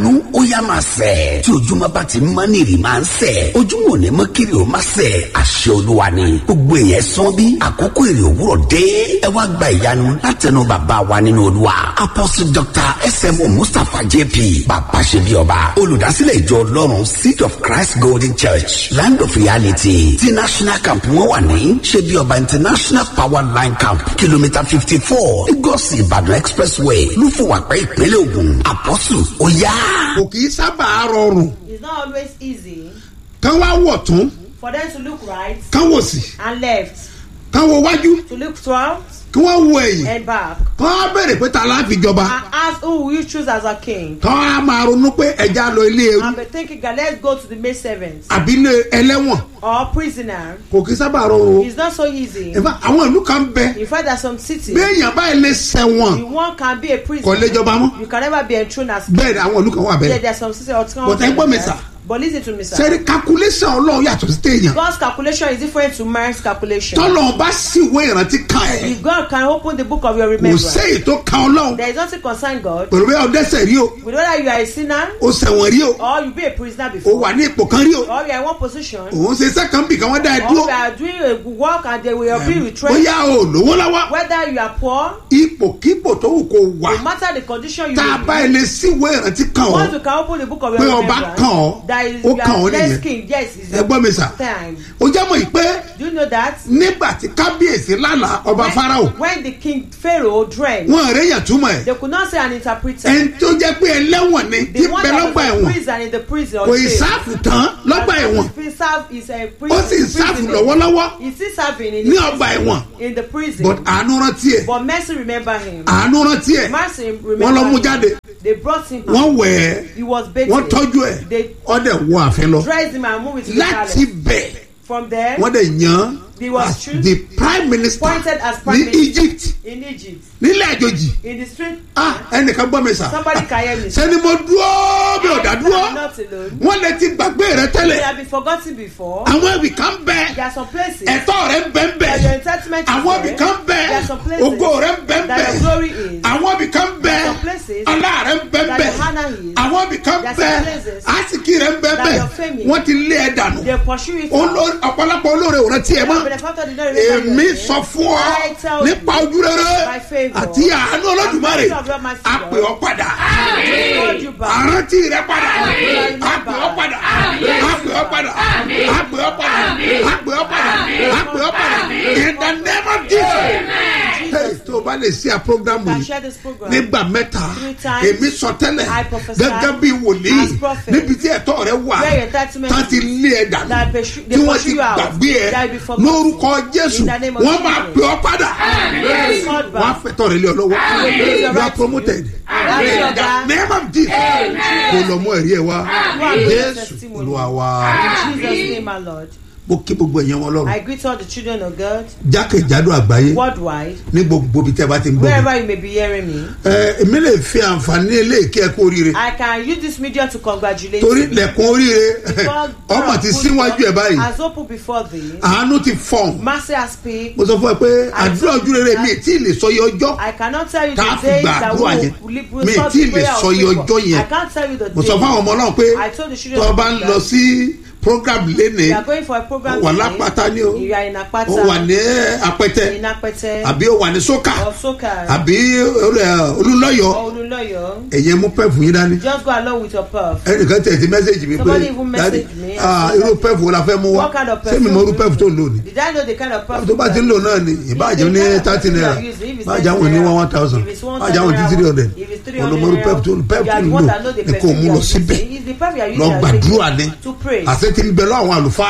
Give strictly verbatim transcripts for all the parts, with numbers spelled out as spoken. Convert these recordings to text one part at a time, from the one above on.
àánú ó yá máa sẹ̀. tí ojúmọ́ bá ti mọ́ ní ìrì máa ń sẹ̀. ojúmọ́ ò ní mọ́ kiri ó máa sẹ̀. àṣẹ olúwa ni. gbogbo èèyàn sán bí àkókò èrè òwúrọ̀ dé. ẹ wá gba ìyanu látẹnu bàbá wa nínú olúwa. apostle doctor S M O Mustapha J P bàbá ṣe bí ọba. olùdásílẹ̀ ìjọ ọlọ́run Seed of Christ Golden Church Land of Reality ti national camp wọn wà ní ṣe bí ọba international power line camp kìlómítà fifty four Lagos Ìbàdàn expressway lúfọwàpẹ́ ìpínlẹ̀ Ògùn. apostle ó yá. kò kì í sábà rọrùn. It's not always easy kán wá wọ̀ tún. for them to look right kán wò sí. and left, kán wo wájú. to look front kí wọ́n wo ẹ̀yìn. and back, kán á bèrè pé ta la fi jọba. and ask who will you choose as a king. kán á máa ronú pé ẹja lọ ilé ẹrú. And be thinking, God, let's go to the maid servants àbí ilé ẹlẹ́wọ̀n. or prisoner. kò kì í sábà rọrùn o. It's not so easy. in fact àwọn ìlú kan bẹ. In fact, there's some cities béèyàn báyìí lè ṣẹ̀wọ̀n. you one can be a kò prisoner, lè jọba mọ́. you can never be enthroned as king. bẹ́ẹ̀ ni àwọn ìlú kan wà Yeah, bẹ́ẹ̀. there's some cities or But ẹ gbọ́ mi sà. but listen to me, sir. sẹ́rí calculation ọlọ́run yàtọ̀ sí téèyàn. God's calculation is different to man's calculation. tọ́lọ̀ bá sì wé ìrántí kan ẹ̀. If God can open the book of your kò remembrance, séyìí tó kan ọlọ́run. there is nothing concern God pẹ̀lú bí ọdẹ́sẹ̀ rí o. with whether you are a sinner o ṣẹ̀wọ̀n rí o. or you be a prisoner o before, wà ní ipò kan rí o. or you are in one position, òun ṣe iṣẹ́ kan bì kan wọ́n dá ẹ or dúró. you are doing a good work and they will be retrenched. bóyá o lówó lọ́wọ́. Whether you are poor, ipòkípò tó wù kó wà. no matter the condition you tá a may bá be, ilé síwèé ìrántí kan once ọ́. you can open the book of your pé ọba remembrance, kàn ọ́, that is ó you kàn ọ́ are nìyẹn. next king. Yes, it's ẹ gbọ́ mi sà. your time. o jẹ́ mọ̀ yìí pé Do you know that nígbà tí kábíyèsí lálàá ọba when, Fáráò when the king Pharaoh dreamed, wọn àrẹ́yàn túmọ̀ ẹ̀. they could not say an interpreter. ẹni tó jẹ́ pé ẹlẹ́wọ̀n ni tí The one bẹ that lọ́gbà was in ẹ̀wọ̀n prison in the prison of kò ì faith. sáàfù tán lọ́gbà ẹ̀wọ̀n He serve is a ó prison. sì ń sáàfù prisoner. lọ́wọ́lọ́wọ́ He's still serving in, ní the ọgbà prison, ẹ̀wọ̀n in the prison. but àánú rántí ẹ̀ But mercy remember him. àánú rántí ẹ̀ Mercy wọ́n remember lọ mú him. jáde They brought him wọ́n out. wẹ̀ ẹ́ He was bathing. wọ́n tọ́jú ẹ̀ They ọ̀dẹ̀ wọ àfẹ́ lọ dressed him and moved him to the láti palace. bẹ̀ From there, wọ́n dẹ̀ yàn he was as chosen- the prime minister appointed as prime ní minister Egypt in Egypt. nílẹ̀ àjòjì In the street, ah ẹnìkan gbọ́ mi sà somebody can hear me. sẹ́ni mo dúró mi ò dá dúró I'm not alone. wọ́n lè ti gbàgbé rẹ They tẹ́lẹ̀ have been forgotten before. àwọn ibì kan bẹ There are some places ẹ̀tọ́ rẹ ń bẹ ń bẹ that your entitlement is àwọn ibì there. kan bẹ There are some places ògo rẹ ń bẹ ń that bẹ your glory is. àwọn ibì kan bẹ There are some places ọlá rẹ ń bẹ ń that bẹ your honor is. àwọn ibì kan There are bẹ some places àsìkí rẹ ń bẹ ń that bẹ your fame is. wọ́n ti lé ẹ dànù They pursue it. Olórí- ọ̀pọ̀lọpọ̀ olóore ò rántí ẹ mọ́ Benefactor did not remember your èmi name. sọ fún ọ I tell nípa you, ojú rere by favour, àti àánú Olódùmarè and mercy of your mercy, a pè ọ́ padà Lord, you back. àrántí rẹ padà a pè ọ́ padà a pè ọ́ padà a pè ọ́ padà a pè ọ́ padà a pè ọ́ padà in the name of Jesus. Hey, tó o bá lè ṣe à programu Can yìí share this program. nígbà mẹ́ta Three times. èmi sọ tẹ́lẹ̀ I prophesy gẹ́gẹ́ bí wòlíì as prophet. níbi tí ẹ̀tọ́ rẹ wà Where your entitlement tán ti lé ẹ dànù that pursue- they tí wọ́n pursue ti you out, gbàgbé ẹ that will be forgotten. lórúkọ Jésù In the name of wọ́n máa Jesus. pè ọ́ padà Yes, Lord, wọ́n á back. fẹ́tọ̀ rẹ lé ọ lọ́wọ́ Amen. you are promoted Amen. in the name of Jesus kò lọ mú ẹ̀rí ẹ wá Amen. Jésù Testimony. Olúwa wa In Jesus' name, my Lord. mo kí gbogbo ẹ̀yàn wọn lọ́rùn I greet all the children of God jákèjádò àgbáyé worldwide, ní gbogbo ibi tí ẹ bá ti ń gbọ́ mi. wherever you may be hearing me. ẹ èmi lè fi àǹfààní eléyìí kí ẹ kú oríire I can use this media to congratulate torí you. lẹ̀kùn oríire Because ọmọ God ti put síwájú ẹ báyìí has opened before thee. àánú ti fọ̀n Mercy has speak. mo sọ fún ẹ pé àdúrà ojú rere mi tí ì lè sọ iye ọjọ́ I cannot tell you tá a the fi days gba that àdúrà we yẹn will live with mi such tí ì lè prayer sọ of iye favor. ọjọ́ yẹn I can't tell you the mo sọ fún day. àwọn ọmọ náà pé I told the children tó o of bá ń God lọ sí program lénìí we are going for a program wà today. lápáta ni o You are in Apata. ó wà ní apẹtẹ In Apete. àbí ó wà ní sókà Or Soka. àbí olùlọ́yọ̀ Or Oluloyo. ẹ̀yẹ mú pẹ́ẹ̀fù yín dání Just go along with your puff. ẹnìkan tẹ̀ sí mẹ́sẹ̀gì mi pé Somebody even messaged "Daddy, me. ah, irú pẹ́ẹ̀fù wo la fẹ́ mú wá What kind of sẹ́mi perfume mọ irú will pẹ́ẹ̀fù you tó ń lò ní Did I know the kind of puff? tó bá ti ń lò náà ni ìbáàjẹ́ ní thirty naira ìbáàjẹ́ àwọn ní one one thousand ìbáàjẹ́ àwọn ní three hundred olùmọ̀ irú pẹ́ẹ̀fù tó ń pẹ́ẹ̀fù tó ń lò ní kò mú lọ síbẹ̀ lọ gbàdúrà ni àti ti ń bẹ lọ àwọn àlùfáà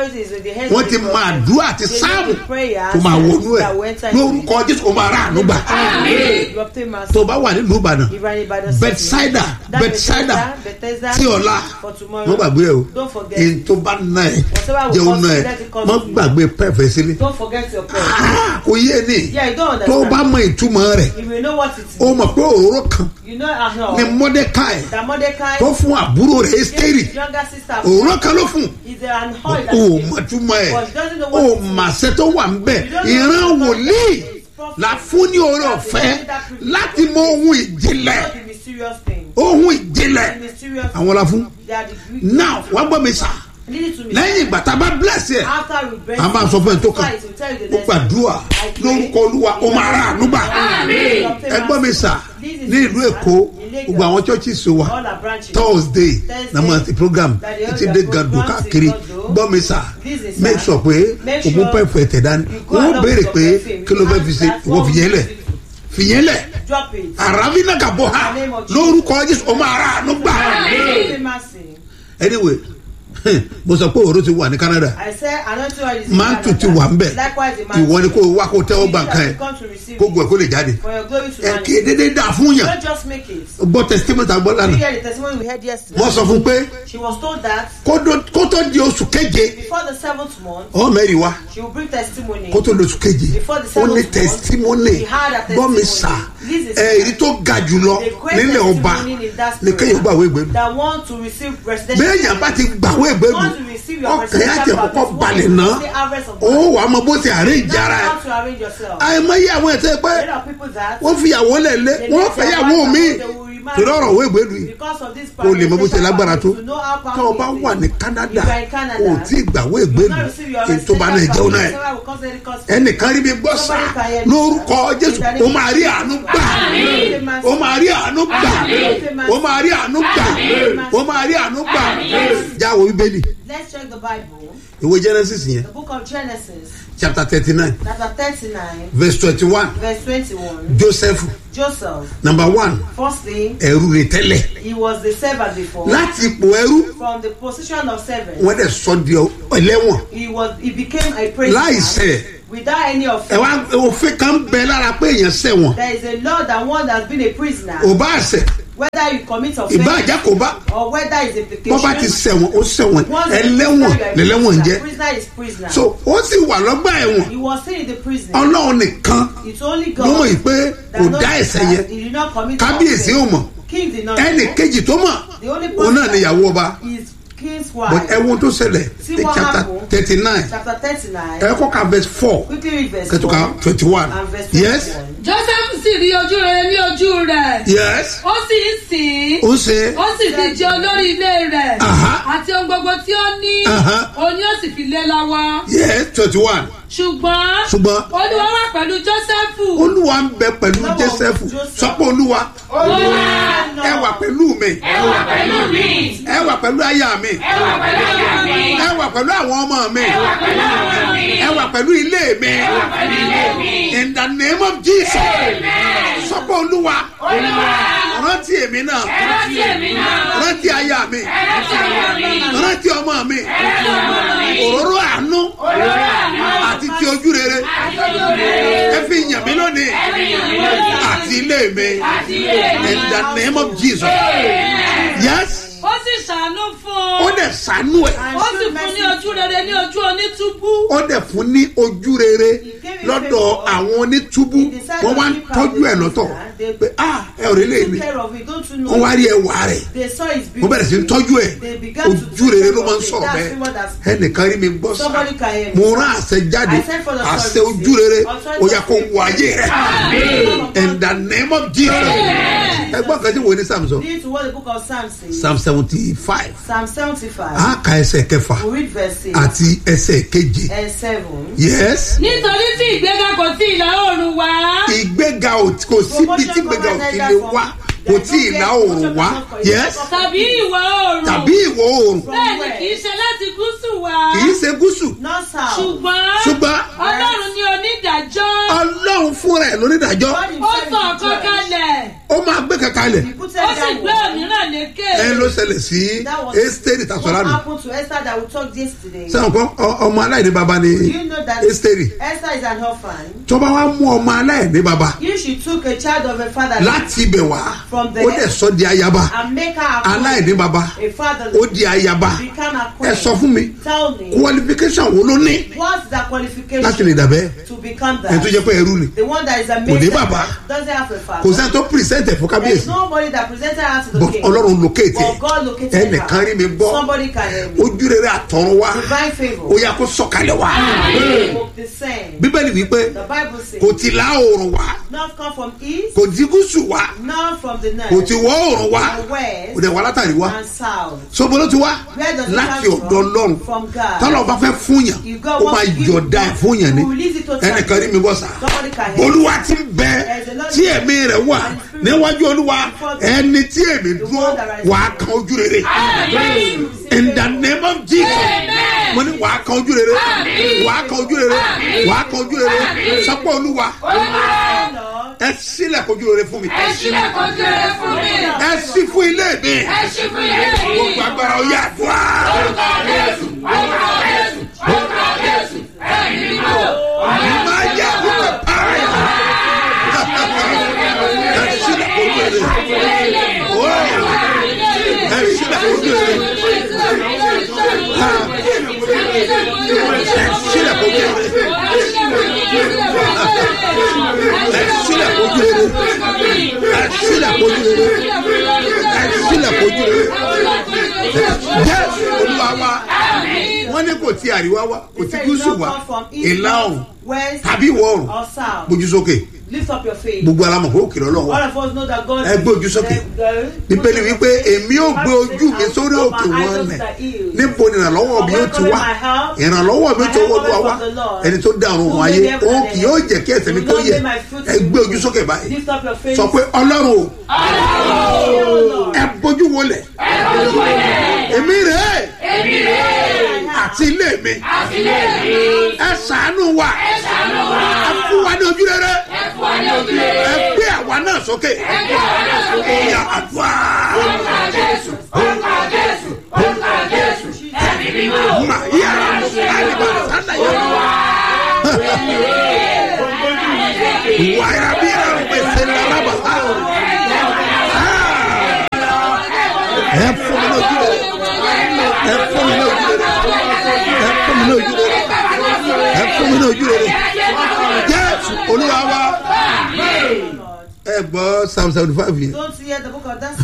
wọ́n ti máa dúrà àti sáàmù tó máa wọnú ẹ̀ lórúkọ Jésù kò máa rà àánú gbà tó bá wà nílùú Ìbàdàn Bethsaida Bethsaida tí ọ̀la wọ́n gbàgbé ẹ o èyí tó bá ná ẹ jẹun ná ẹ wọ́n gbàgbé pẹ́ẹ́fẹ́ sílẹ̀ kò yé ni tó bá mọ ìtumọ̀ rẹ̀ ó mọ̀ pé òróró kan ni Mọ́dékáì tó fún àbúrò rẹ̀ Ẹ́sítérì òróró kan ló fún o mọ̀ túmọ̀ ẹ̀ o mà ṣe tó wà ń bẹ̀ ìran wòlíì la fún ní oore ọ̀fẹ́ láti mọ ohun ìjìnlẹ̀ ohun ìjìnlẹ̀ àwọn la fún. now wọ́n gbọ́ mi sà lẹ́yìn ìgbà tá a bá bless yẹ a máa sọ fún ẹ tó kàn ó gbàdúrà lórúkọ olúwa ó máa rà ànúgbà. ẹ gbọ́ mi sà ní ìlú èkó gbogbo àwọn churches wa thursday na mo ti program ti dé gàdùn káàkiri gbọ́ mi sà make sure pé ògùn pẹ̀fù ẹ̀tẹ̀ dání wọ́n béèrè pé kí ló fẹ́ fi ṣe wọ́n fi yẹn lẹ̀ fi yẹn lẹ̀ àràbínà kà bọ̀ ha lórúkọ jésù ó máa rà ànúgbà. anyway mo sọ pé òru ti wà ní Canada máa tún ti wà ń bẹ̀ ìwọ ni kò wá kó tẹ́wọ́ gbà kan ẹ̀ kó gbọ́ ẹ̀ kó lè jáde ẹ̀ kì í dédé dà fún yàn gbọ́ testimony ta gbọ́ lánàá wọ́n sọ fún pé kó tó di oṣù keje ọ mẹ́rin wa kó tó di oṣù keje ó ní testimony gbọ́ mi sà ẹ̀rí tó ga jùlọ nílẹ̀ ọba ní kéèyàn gbàwé ìgbẹ́nu bẹ́ẹ̀ yàn bá ti gbàwé ìgbẹ́nu ọkàn yà jẹ́ kọ́kọ́ balẹ̀ náà ó wà á mọ bó ti àárẹ̀ ìjára ẹ̀ àìmọye àwọn ẹ̀ tẹ́ pé wọ́n fi ìyàwó lẹ̀ lé wọ́n fẹ́ ìyàwó mi torí ọ̀rọ̀ òwe ìgbẹ́lu yìí kò lè mọ bó ti lágbára tó tó o bá wà ní Canada o tí gbàwé ìgbẹ́lu ètò bá náà jẹun náà ẹnìkan rí mi gbọ́ sá lórúkọ Jésù ó máa rí àánú gbà ó máa rí àánú gbà ó máa rí àánú gbà ó máa rí àánú gbà jáwọ́ bíbélì. Let's check the Bible. ìwé Genesis yẹn. The book of Genesis. chapter thirty-nine. Chapter thirty-nine. verse twenty-one. Verse twenty-one. Joseph. Joseph. number one. Firstly. ẹrú rẹ̀ tẹ́lẹ̀. He was the servant before. láti ipò ẹrú. From the position of servant. wọ́n dẹ̀ sọ di ẹlẹ́wọ̀n. He was. He became a prisoner. láìṣẹ̀. Without any offense. ẹ wá òfin kan bẹ lára pé èèyàn ṣẹ̀wọ̀n. There is a law that one has been a prisoner. ò bá ṣẹ̀. Whether you commit offense. ìbá àjà kò bá. or whether it's implication. bọ́ bá ti ṣẹ̀wọ̀n ó ṣẹ̀wọ̀n ẹlẹ́wọ̀n lẹ́lẹ́wọ̀n jẹ́. prisoner is prisoner. so ó sì wà lọ́gbà ẹ̀wọ̀n. he was still in the prison. ọlọ́run nìkan it's only God. ló mọ̀ yìí pé kò dá ẹ̀ṣẹ̀ yẹn. he did not commit kábíyèsí ò mọ̀. king did not. ẹnì kejì tó mọ̀. the only òun náà ni ìyàwó ọba. is king's wife. but ẹ̀wọ̀n tó ṣẹlẹ̀ see ní what chapter happened. thirty-nine. chapter thirty-nine. ẹ kọ́ ka verse four. quickly read verse kẹtùkà one. twenty-one. and verse yes. twenty-one. Joseph sì rí ojú rere ní ojú rẹ̀. yes. ó sì ń sìn. ó ṣe. ó sì fi jẹ olórí ilé rẹ̀. Aha. àti ohun gbogbo tí ó ní. Aha. òun yóò sì fi lé lọ́wọ́. yes twenty-one. ṣùgbọ́n. ṣùgbọ́n. olúwa wà pẹ̀lú Jósẹ́fù. olúwa ń bẹ pẹ̀lú Jósẹ́fù sọ́pọ̀ olúwa. olúwa. ẹ wà pẹ̀lú mi. ẹ wà pẹ̀lú mi. ẹ wà pẹ̀lú aya mi. ẹ wà pẹ̀lú aya mi. ẹ wà pẹ̀lú àwọn ọmọ mi. ẹ wà pẹ̀lú àwọn mi. ẹ wà pẹ̀lú ilé mi. ẹ wà pẹ̀lú ilé mi. in the name of Jesus. Amen. sọ́pọ̀ olúwa. olúwa. rántí èmi náà. ẹ rántí èmi náà. rántí aya mi. ẹ rántí aya mi. rántí ọmọ mi. ẹ rántí ọmọ mi. òróró àánú. òróró àánú. àti ti ojú rere. àti ojú rere. ẹ fi yàn mí lónìí. ẹ fi yàn mí lónìí. àti ilé mi. àti ilé mi. in the name of Jesus. Amen. yes. ó sì ṣàánú fún. ó dẹ̀ ṣàánú ẹ̀. ó sì fún ní ojú rere ní ojú onítúbú. ó dẹ̀ fún ní ojú rere lọ́dọ̀ àwọn onítúbú wọ́n wá ń tọ́jú ẹ̀ lọ́tọ̀ pé ah ẹ ò rí lè mi wọ́n wá rí ẹwà rẹ̀ wọ́n bẹ̀rẹ̀ sí ń tọ́jú ẹ̀ ojú rere ló máa ń sọ̀rọ̀ bẹ́ẹ̀ ẹnìkan rí mi gbọ́ sá mo rán àṣẹ jáde àṣẹ ojú rere ó yẹ kó wọ ayé rẹ̀ in the name of Jesus ẹgbọ́n kan tí wo ni Psalm sọ Psalm seventy five Psalm seventy-five. a ka ẹsẹ̀ kẹfà we read verse six. àti ẹsẹ̀ keje and seven. yes. nítorí tí ìgbéga kò tí ìlà oòrùn wá. ìgbéga kò síbi tí ìgbéga ò ti lè wá kò tí ìlà oòrùn wá yes. tàbí ìwọ̀ oòrùn. tàbí ìwọ̀ oòrùn bẹ́ẹ̀ ni kì í ṣe láti gúúsù wá. kì í ṣe gúúsù not south. ṣùgbọ́n. ṣùgbọ́n ọlọ́run ni onídàájọ́. ọlọ́run fúnra ẹ̀ lónídàájọ́ ó sọ ọ̀kan kalẹ̀. ó máa gbé kankan lẹ̀ He put ó sì down gbé one. òmíràn lékè. ẹ ló ṣẹlẹ̀ sí Ẹ́sítérì What tàṣọ́lánù happened to Esther that we talked yesterday? sẹ́wọ̀n kan ọmọ aláìní baba ni Do you know that Ẹ́sítérì Esther is an orphan? tó bá wá mú ọmọ aláìní baba If she took a child of a father láti ibẹ̀ wá From ó there. dẹ̀ sọ di ayaba and make her a aláìní baba a father, ó di ayaba become a ẹ queen. sọ fún mi Tell me, qualification wo ló ní what's the qualification láti lè dàbẹ́ to become ẹ tó that? jẹ́ pé ẹrú ni The one that is a Kò ní maid bàbá. doesn't have a kò father. sẹ́ni tó present ẹ̀ fún There is kábíyèsí nobody that presented her to the but king. ọlọ́run locate But ẹ̀ God located ẹnìkan rí mi her. gbọ́ Somebody can help me. ojú rere àtọ̀run wá Divine favor. ó yá kó sọ̀kalẹ̀ wá Will descend. bíbélì wípé The Bible says, kò ti lá oòrùn wá Not come from east. kò ti gúúsù wá. Not from the north. kò ti wọ̀ oòrùn wá. The west. kò dẹ̀ wá látàrí wá. And south. sọ́bọ̀ ló ti wá. Where does it láti come ọ̀dọ̀ from? Ọlọ́run. From God. tọ́lọ̀ bá fẹ́ fún yàn. If God ó máa wants to give yọ̀ọ̀da ẹ̀ you, fún yàn ni. He will release it totally. ẹnìkan rí mi bọ́ sá. Somebody can hear. olúwa ti ń bẹ tí ẹ̀mí rẹ̀ wà níwájú olúwa ẹni tí èmi dúró wà á kan ojú rere. in the name of Jesus mo ní wà á kan ojú rere wà á kan ojú rere wà á kan ojú rere sọpọ̀ olúwa ẹ sílẹ̀ kojú rere fún mi. ẹ sílẹ̀ kojú rere fún mi. ẹ sí fún ilé mi. ẹ sí fún ilé mi. gbogbo agbára ọ̀yà àdúrà. orúkọ Jésù orúkọ Jésù orúkọ Jésù ẹ̀mí mímọ́. máa yẹ àkókò pààyà. ẹ sílẹ̀ kojú rere. ẹ sílẹ̀ kojú rere. ẹ sílẹ̀ kojú rere. Ẹ̀sílẹ̀ kojú rere. Ẹ̀sílẹ̀ kojú rere. Ẹ̀sílẹ̀ kojú rere. Jésù Olúwa wa. Wọ́n ní kò ti àríwá wá, kò ti gúúsù wá, ìlà oòrùn tàbí ìwọ̀ oòrùn. Gbójú sókè. Lift up your faith. Gbogbo alamọ̀ kó òkè lọ́lọ́ wa. All of us know that God. Ẹ gbé ojú sókè. Bíbélì wípé èmi ò gbé ojú mi sórí òkè wọn nẹ̀. Níbo ni ìrànlọ́wọ́ mi yóò ti wá? Ìrànlọ́wọ́ mi yóò ti wọ́ Olúwa wá. Ẹni tó dá ọ̀run wọn ayé, ó kì yóò jẹ́ kí ẹsẹ̀ mi tó yẹ. Ẹ gbé ojú sókè báyìí. Lift up your faith. Sọ pé Ọlọ́run o. Ẹ bójú wọlé. Èmi rèé. Àti ilé mi. Ẹ ṣàánú wa. Ẹ fún wa ní ojú rere. Ẹ gbé àwa náà sókè. Ìyá àdúrà. orúkọ Jésù orúkọ Jésù orúkọ Jésù ẹ̀mí mímọ́. Mà yá àdìbò sálà yá. Wàyà bí àrùn pèsè lálábà. Ẹ fún mi lójú rere. Ẹ fún mi lójú rere. Ẹ fún mi lójú rere. Ẹ fún mi lójú rere. Jésù Olúwa wa. Ẹ gbọ́ Psalm seventy five yẹn. Don't hear the book of that.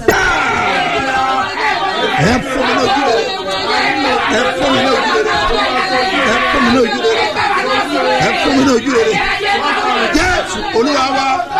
Ẹ fún mi lójú rere. Ẹ fún mi lójú rere. Ẹ fún mi lójú rere. Ẹ fún mi lójú rere. Jésù Olúwa wa.